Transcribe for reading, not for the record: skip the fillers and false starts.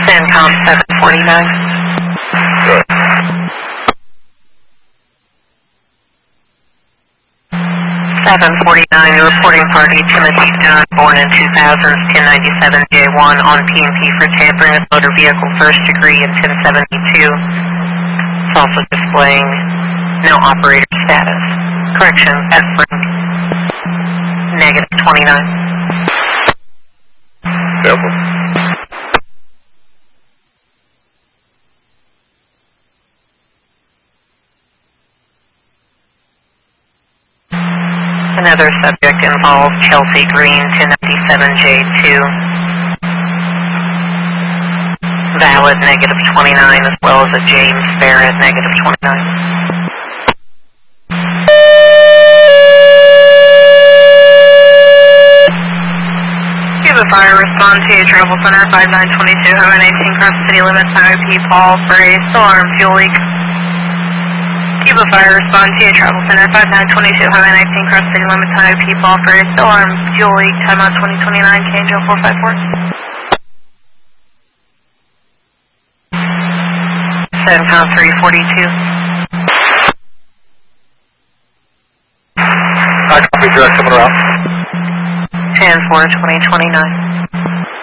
CENTCOM 749. Good. 749, the reporting party, Timothy John, born in 2000, 1097J1, on PNP for tampering with motor vehicle first degree in 1072. It's also displaying no operator status. Correction, F-brake. Negative 29. Careful. Another subject involved, Chelsea Green, 1097J2. Valid, negative 29, as well as a James Barrett, negative 29. Cuba Fire, respond to Travel Center 5922, Highway 19, cross city limits, IP Paul for a storm, fuel leak. Cuba Fire, respond to Travel Center 5922, Highway 19, cross city limits, IP Paul for a storm, fuel leak, timeout 2029, KNGL 454. CENTCOM 342. I copy direct coming around. 10-4-2029.